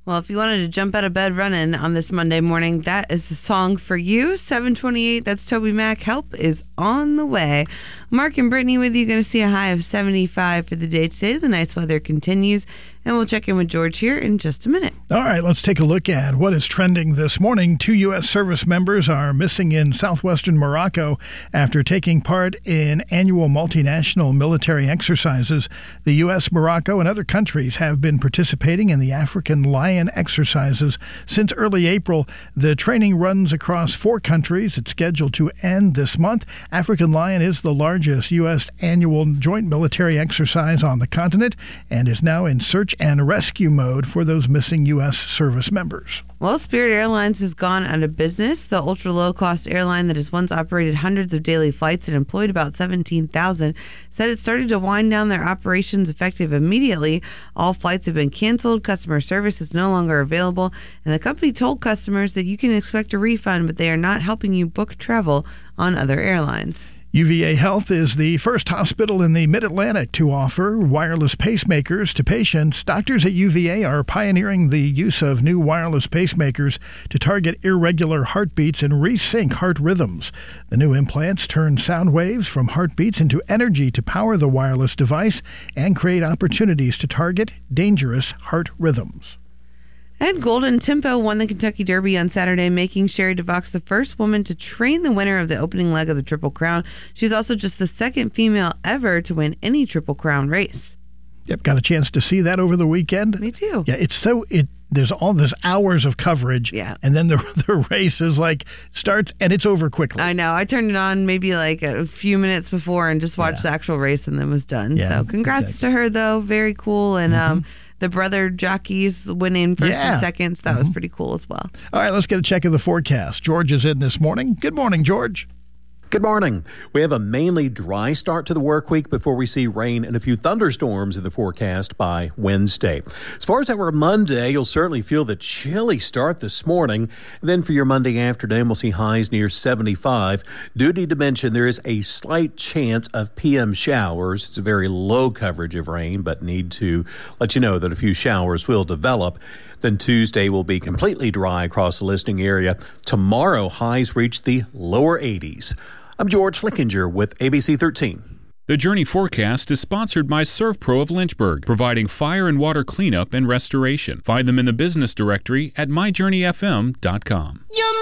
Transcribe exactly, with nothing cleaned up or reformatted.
Well, if you wanted to jump out of bed running on this Monday morning, that is the song for you. seven twenty-eight, that's Toby Mac. Help is on the way. Mark and Brittany with you. Going to see a high of seventy-five for the day today. The nice weather continues, and we'll check in with George here in just a minute. All right, let's take a look at what is trending this morning. Two U S service members are missing in southwestern Morocco after taking part in annual multinational military exercises. The U S, Morocco, and other countries have been participating in the African Lion exercises since early April. The training runs across four countries. It's scheduled to end this month. African Lion is the largest U S annual joint military exercise on the continent and is now in search and rescue mode for those missing U S service members. Well, Spirit Airlines has gone out of business. The ultra-low-cost airline that has once operated hundreds of daily flights and employed about seventeen thousand said it started to wind down their operations effective immediately. All flights have been canceled. Customer service is no longer available. And the company told customers that you can expect a refund, but they are not helping you book travel on other airlines. U V A Health is the first hospital in the Mid-Atlantic to offer wireless pacemakers to patients. Doctors at U V A are pioneering the use of new wireless pacemakers to target irregular heartbeats and resync heart rhythms. The new implants turn sound waves from heartbeats into energy to power the wireless device and create opportunities to target dangerous heart rhythms. And Golden Tempo won the Kentucky Derby on Saturday, making Sherry DeVox the first woman to train the winner of the opening leg of the Triple Crown. She's also just the second female ever to win any Triple Crown race. Yep, got a chance to see that over the weekend. Me too. Yeah, it's so it. There's all this hours of coverage. Yeah, and then the the race is like starts and it's over quickly. I know. I turned it on maybe like a few minutes before and just watched yeah. the actual race and then was done. Yeah, so congrats exactly. to her though. Very cool. And mm-hmm. um. The brother jockeys winning first yeah. and seconds. That mm-hmm. was pretty cool as well. All right, let's get a check of the forecast. George is in this morning. Good morning, George. Good morning. We have a mainly dry start to the work week before we see rain and a few thunderstorms in the forecast by Wednesday. As far as our Monday, you'll certainly feel the chilly start this morning. And then for your Monday afternoon, we'll see highs near seventy-five. Do need to mention there is a slight chance of P M showers. It's a very low coverage of rain, but need to let you know that a few showers will develop. Then Tuesday will be completely dry across the listening area. Tomorrow, highs reach the lower eighties. I'm George Flickinger with A B C thirteen. The Journey Forecast is sponsored by ServPro of Lynchburg, providing fire and water cleanup and restoration. Find them in the business directory at my journey f m dot com. You're